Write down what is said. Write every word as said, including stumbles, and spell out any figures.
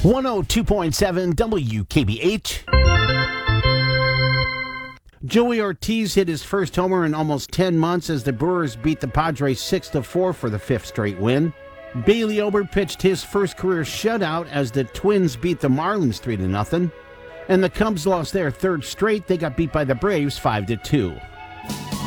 one oh two point seven W K B H. Joey Ortiz hit his first homer in almost ten months as the Brewers beat the Padres six to four for the fifth straight win. Bailey Ober pitched his first career shutout as the Twins beat the Marlins three to nothing. And the Cubs lost their third straight. They got beat by the Braves five to two.